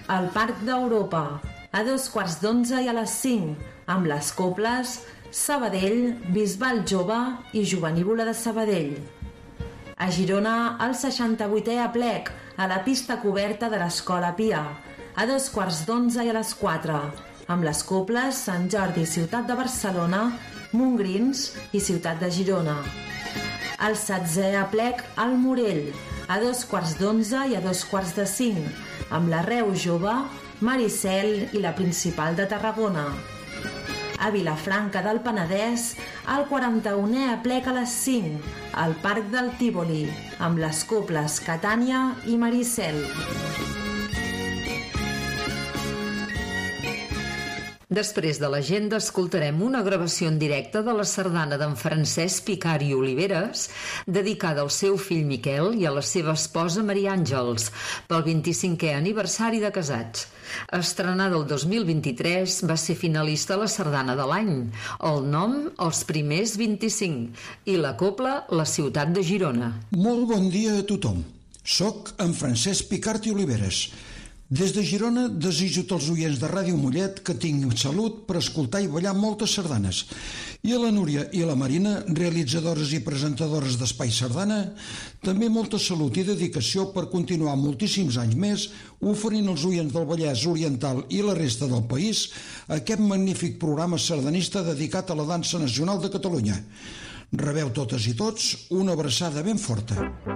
al Parc d'Europa, a 2:15 i a les 5, amb les Coples Sabadell, Bisbal Jove i Jovenívola de Sabadell. A Girona, el 68è aplec, a la pista coberta de l'Escola Pia, a 2:15 i a les 4, amb les Coples Sant Jordi, Ciutat de Barcelona, Montgrins i Ciutat de Girona. El 16è aplec al Morell, a 2:15 i a 2:45, amb la Reu Jove, Maricel i la Principal de Tarragona. A Vilafranca del Penedès, el 41è aplec a les 5, al Parc del Tívoli, amb les Coples Catània i Maricel. Després de l'agenda escoltarem una gravació en directe de la sardana d'en Francesc Picart i Oliveres, dedicada al seu fill Miquel i a la seva esposa Maria Àngels, pel 25è aniversari de casats. Estrenada el 2023, va ser finalista a la sardana de l'any, el nom Els primers 25, i la copla La ciutat de Girona. Molt bon dia a tothom. Soc en Francesc Picart i Oliveres. Des de Girona desitjo a tots els oients de Ràdio Mollet que tinguin salut per escoltar i ballar moltes sardanes. I a la Núria i a la Marina, realitzadores i presentadores d'Espai Sardana, també molta salut i dedicació per continuar moltíssims anys més oferint als oients del Vallès Oriental i la resta del país aquest magnífic programa sardanista dedicat a la dansa nacional de Catalunya. Rebeu totes i tots una abraçada ben forta.